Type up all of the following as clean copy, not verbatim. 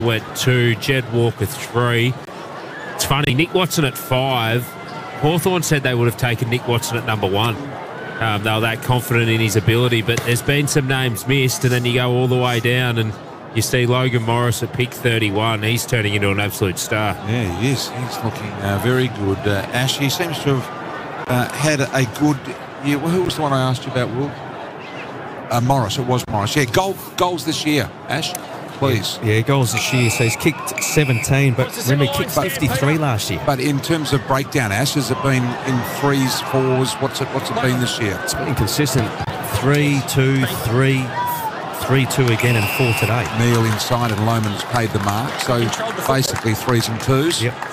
went 2, Jed Walker 3. It's funny, Nick Watson at 5. Hawthorn said they would have taken Nick Watson at number 1. They were that confident in his ability, but there's been some names missed, and then you go all the way down and you see Logan Morris at pick 31. He's turning into an absolute star. Yeah, he is. He's looking very good. Ash, he seems to have had a good year. Well, who was the one I asked you about, Will? Morris. It was Morris. Yeah, goals this year, Ash, please. Yeah, goals this year. So he's kicked 17, but remember, he kicked 53 last year. But in terms of breakdown, Ash, has it been in 3s, 4s? What's it been this year? It's been consistent. 3, 2, 3, 3, 2 again, and 4 today. Neil inside and Loman's paid the mark. So basically 3s and 2s. Yep.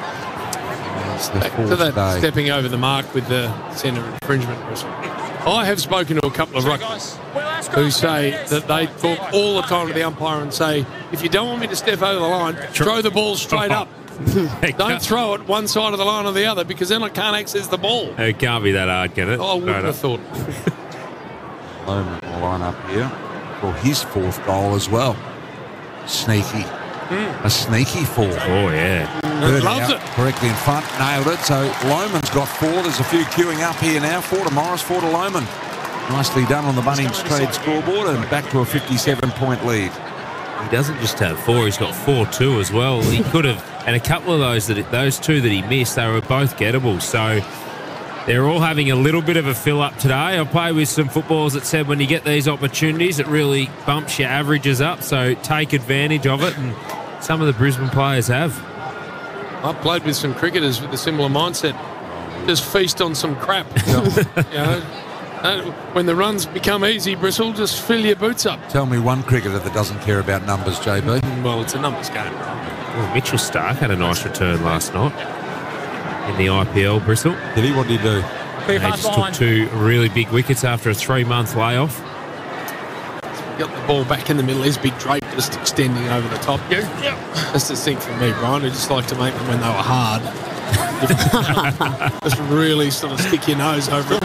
So that stepping over the mark with the centre infringement. I have spoken to a couple of ruckers who say that they talk all the time to the umpire and say, if you don't want me to step over the line, throw the ball straight up. Don't throw it one side of the line or the other, because then I can't access the ball. It can't be that hard, can it? I wouldn't have thought. Loman will line up here for his 4th goal as well. Sneaky. A sneaky 4. Oh, yeah. Loves it. Correctly in front, nailed it. So Loman's got 4. There's a few queuing up here now. 4 to Morris, 4 to Loman. Nicely done on the Bunnings Trade scoreboard, and back to a 57-point lead. He doesn't just have 4, he's got 4-2 as well. He could have, and a couple of those 2 that he missed, they were both gettable. So they're all having a little bit of a fill-up today. I play with some footballers that said when you get these opportunities, it really bumps your averages up. So take advantage of it, and some of the Brisbane players have. I've played with some cricketers with a similar mindset. Just feast on some crap. When the runs become easy, Bristle, just fill your boots up. Tell me one cricketer that doesn't care about numbers, JB. Well, it's a numbers game. Well, Mitchell Starc had a nice return last night in the IPL, Bristle. Did he? What did he do? He just took 2 really big wickets after a 3-month layoff. Got the ball back in the middle. His big drape just extending over the top. That's the thing for me, Brian. I just like to make them when they were hard. Just really sort of stick your nose over it.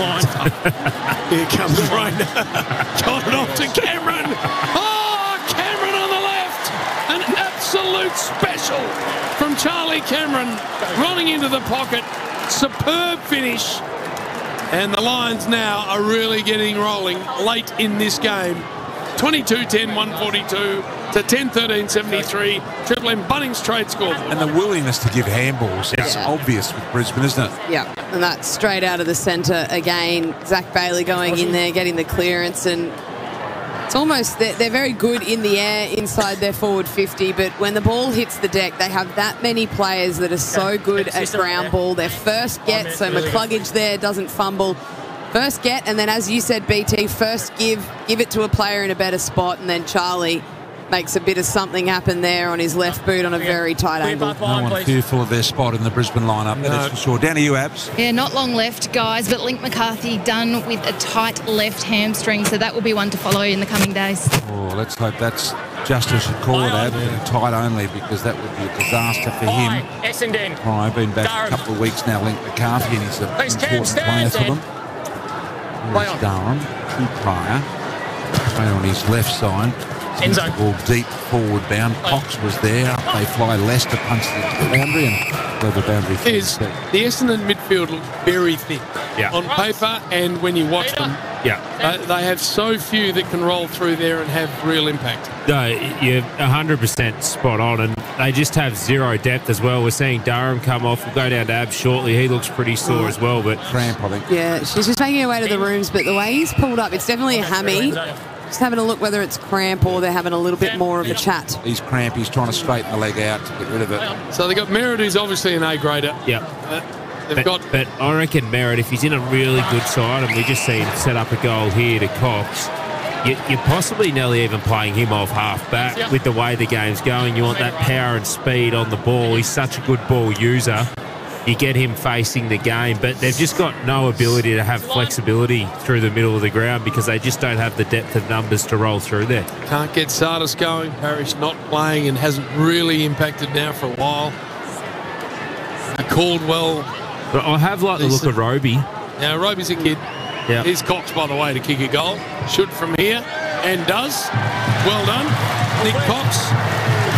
Here comes Rayner. Got it off to Cameron. Oh, Cameron on the left. An absolute special from Charlie Cameron. Running into the pocket. Superb finish. And the Lions now are really getting rolling late in this game. 22-10, 142 to 10-13, 73. Triple M Bunnings Trade scoreboard. And the willingness to give handballs is obvious with Brisbane, isn't it? Yeah, and that's straight out of the centre again. Zach Bailey going in there, getting the clearance, and it's almost, they're very good in the air inside their forward 50, but when the ball hits the deck, they have that many players that are so good at ground ball. Their first get, so McCluggage there doesn't fumble. First get, and then as you said, BT, first give it to a player in a better spot, and then Charlie makes a bit of something happen there on his left boot on a very tight angle. No one fearful of their spot in the Brisbane lineup, that is for sure. Down to you, Abs. Yeah, not long left, guys, but Link McCarthy done with a tight left hamstring, so that will be one to follow in the coming days. Oh, let's hope that's just as you call it, Ab, tight only, because that would be a disaster for him. Essendon. I've been back a couple of weeks now, Link McCarthy, and he's an important player for them. There's Durham, Tupaia, play on his left side. Enzo. Ball deep forward bound. Cox was there. They fly Leicester, punches it to the boundary, and level boundary. The Essendon midfield looks very thick on paper, and when you watch them, they have so few that can roll through there and have real impact. No, you're 100% spot on, and they just have zero depth as well. We're seeing Durham come off. We'll go down to Abs shortly. He looks pretty sore as well, but cramp, I think. Yeah, she's just making her way to the rooms, but the way he's pulled up, it's definitely a hammy. Just having a look whether it's cramp or they're having a little bit more of a chat. He's cramp. He's trying to straighten the leg out to get rid of it. So they've got Merritt, who's obviously an A-grader. But I reckon Merritt, if he's in a really good side, and we just see him set up a goal here to Cox, you're possibly nearly even playing him off half-back with the way the game's going. You want that power and speed on the ball. He's such a good ball user. You get him facing the game, but they've just got no ability to have flexibility through the middle of the ground because they just don't have the depth of numbers to roll through there. Can't get Sardis going. Parrish not playing and hasn't really impacted now for a while. Caldwell. But I have liked the look of Roby. Now, Roby's a kid. Yep. Here's Cox, by the way, to kick a goal. Should from here, and does. Well done. Nick Cox.